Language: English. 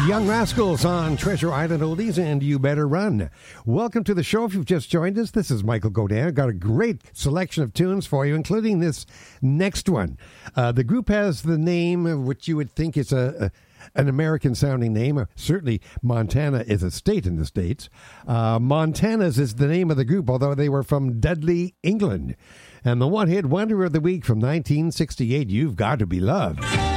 Young Rascals on Treasure Island Oldies and You Better Run. Welcome to the show. If you've just joined us, this is Michael Godin. I've got a great selection of tunes for you, including this next one. The group has the name of which you would think is an American-sounding name. Certainly, Montana is a state in the States. Montana's is the name of the group, although they were from Dudley, England. And the one-hit wonder of the week from 1968, You've Got to Be Loved.